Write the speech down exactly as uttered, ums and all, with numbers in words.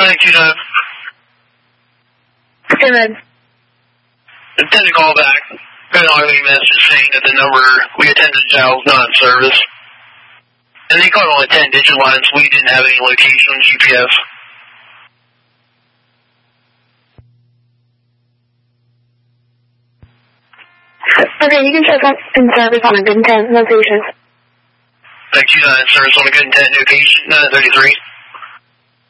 Thank you, Dad. Hey, man. Intend to call back. Got an automated message saying that the number we attended to dial is not in service. And they called only ten digit lines, so we didn't have any location on G P S. Okay, you can check on in service on a good intent location. Thank you, nine service on a good intent location, nine thirty-three.